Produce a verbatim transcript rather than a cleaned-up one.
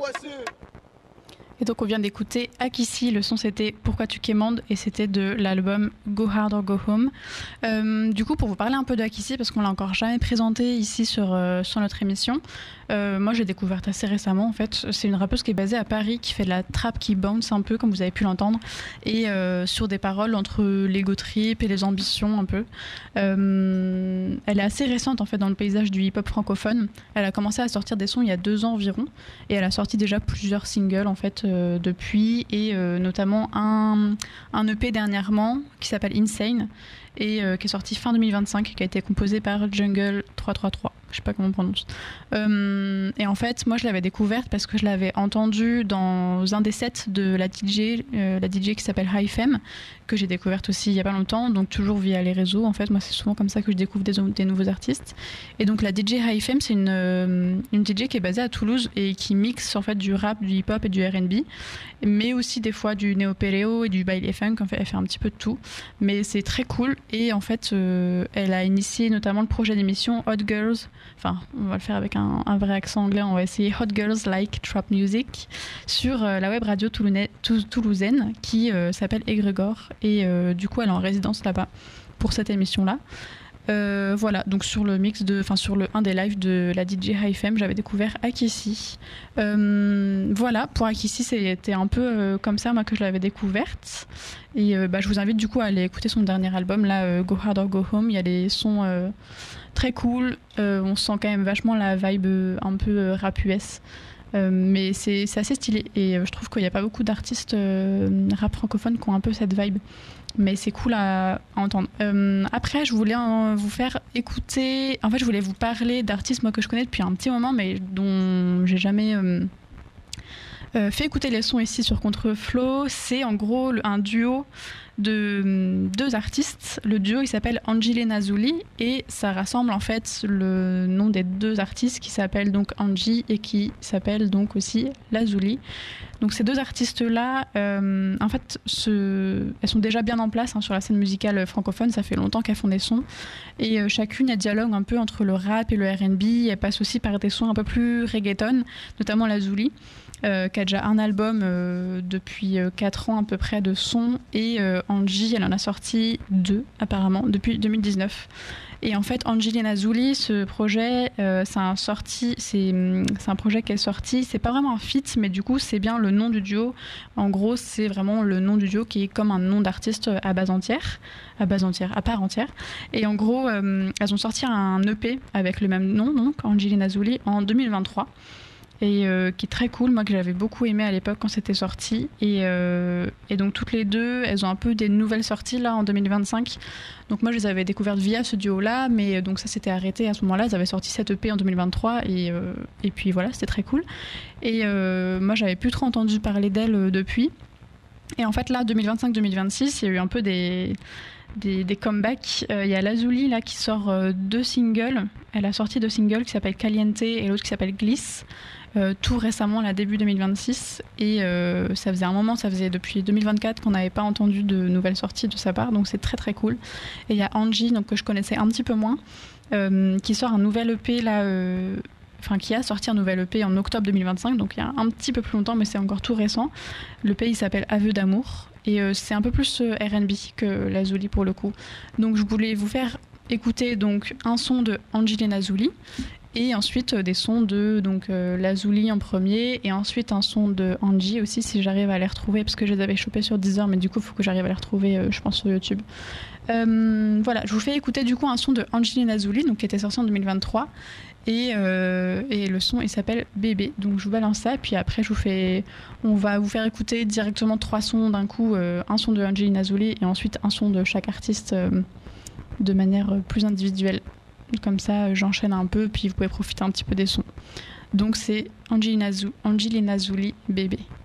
Et donc on vient d'écouter Akissi, le son c'était Pourquoi tu quémandes et c'était de l'album Go Hard or Go Home. Euh, du coup pour vous parler un peu d'Akissi parce qu'on l'a encore jamais présenté ici sur, euh, sur notre émission, euh, moi j'ai découvert assez récemment en fait. C'est une rappeuse qui est basée à Paris qui fait de la trap qui bounce un peu comme vous avez pu l'entendre et euh, sur des paroles entre l'ego trip et les ambitions un peu. Euh, elle est assez récente en fait dans le paysage du hip-hop francophone. Elle a commencé à sortir des sons il y a deux ans environ et elle a sorti déjà plusieurs singles en fait Euh, depuis et euh, notamment un, un E P dernièrement qui s'appelle Insane et euh, qui est sorti fin deux mille vingt-cinq, qui a été composé par Jungle trois cent trente-trois, je sais pas comment on prononce. Euh, et en fait, moi je l'avais découverte parce que je l'avais entendue dans un des sets de la D J, euh, la D J qui s'appelle High Femme, que j'ai découverte aussi il y a pas longtemps, donc toujours via les réseaux. En fait, moi c'est souvent comme ça que je découvre des, des nouveaux artistes. Et donc la D J High Femme, c'est une, euh, une D J qui est basée à Toulouse et qui mixe en fait du rap, du hip-hop et du R and B, mais aussi des fois du néo-péléo et du baile funk. En fait, elle fait un petit peu de tout, mais c'est très cool. Et en fait, euh, elle a initié notamment le projet d'émission Hot Girls. Enfin, on va le faire avec un, un vrai accent anglais. On va essayer Hot Girls Like Trap Music sur euh, la web radio toulounais, tou- toulousaine qui euh, s'appelle Égrégore. Et euh, du coup, elle est en résidence là-bas pour cette émission-là. Euh, voilà, donc sur le mix de, enfin sur le un des lives de la D J High Femme, j'avais découvert Akissi. Euh, voilà, pour Akissi, c'était un peu euh, comme ça moi que je l'avais découverte. Et euh, bah, je vous invite du coup à aller écouter son dernier album là, euh, Go Hard or Go Home. Il y a des sons euh, très cool. Euh, on sent quand même vachement la vibe euh, un peu euh, rap U S. Euh, mais c'est, c'est assez stylé et euh, je trouve qu'il n'y a pas beaucoup d'artistes euh, rap francophones qui ont un peu cette vibe. Mais c'est cool à, à entendre. Euh, après, je voulais en, vous faire écouter. En fait, je voulais vous parler d'artistes moi que je connais depuis un petit moment, mais dont j'ai jamais euh, euh, fait écouter les sons ici sur Contreflow. C'est en gros un duo de euh, deux artistes. Le duo il s'appelle Angie et Nazuli et ça rassemble en fait le nom des deux artistes qui s'appellent donc Angie et qui s'appellent donc aussi Lazuli. Donc ces deux artistes-là, euh, en fait, ce... elles sont déjà bien en place hein, sur la scène musicale francophone. Ça fait longtemps qu'elles font des sons. Et euh, chacune, elle dialogue un peu entre le rap et le R and B. Elle passe aussi par des sons un peu plus reggaeton, notamment Lazuli, euh, qui a déjà un album euh, depuis quatre ans à peu près de sons. Et euh, Angie, elle en a sorti deux, apparemment, depuis deux mille dix-neuf. Et en fait, Angie et Nazuli, ce projet, euh, c'est, un sorti, c'est, c'est un projet qui est sorti. C'est pas vraiment un feat, mais du coup, c'est bien le nom du duo. En gros, c'est vraiment le nom du duo qui est comme un nom d'artiste à base entière, à base entière, à part entière. Et en gros, euh, elles ont sorti un E P avec le même nom, donc Angie et Nazuli, en deux mille vingt-trois. Et euh, qui est très cool, moi que j'avais beaucoup aimé à l'époque quand c'était sorti. Et, euh, et donc toutes les deux, elles ont un peu des nouvelles sorties là en deux mille vingt-cinq. Donc moi je les avais découvertes via ce duo-là, mais donc ça s'était arrêté à ce moment-là. Elles avaient sorti cette E P en deux mille vingt-trois et, euh, et puis voilà, c'était très cool. Et euh, moi j'avais plus trop entendu parler d'elles euh, depuis. Et en fait là, deux mille vingt-cinq deux mille vingt-six, il y a eu un peu des... Des, des comebacks. Il euh, y a Lazuli là qui sort euh, deux singles. Elle a sorti deux singles qui s'appellent Caliente et l'autre qui s'appelle Glisse. Euh, tout récemment, là, début deux mille vingt-six. Et euh, ça faisait un moment, ça faisait depuis deux mille vingt-quatre qu'on n'avait pas entendu de nouvelles sorties de sa part. Donc c'est très très cool. Et il y a Angie, donc, que je connaissais un petit peu moins, euh, qui sort un nouvel E P là. Euh, Enfin, qui a sorti un nouvel E P en octobre deux mille vingt-cinq, donc il y a un petit peu plus longtemps, mais c'est encore tout récent. L'E P il s'appelle Aveux d'amour et euh, c'est un peu plus euh, R and B que Lazuli pour le coup. Donc je voulais vous faire écouter donc un son de Angie et Nazuli et ensuite euh, des sons de donc euh, Lazuli en premier et ensuite un son de Angie aussi si j'arrive à les retrouver parce que je les avais chopés sur Deezer, mais du coup il faut que j'arrive à les retrouver euh, je pense sur YouTube. Euh, voilà, je vous fais écouter du coup un son de Angie et Nazuli donc qui était sorti en deux mille vingt-trois. Et, euh, et le son il s'appelle Bébé, donc je vous balance ça et puis après je vous fais on va vous faire écouter directement trois sons d'un coup, euh, un son de Angie Nazuli et ensuite un son de chaque artiste euh, de manière plus individuelle, comme ça j'enchaîne un peu puis vous pouvez profiter un petit peu des sons. Donc c'est Angie Nazuli, Angie Nazuli Bébé.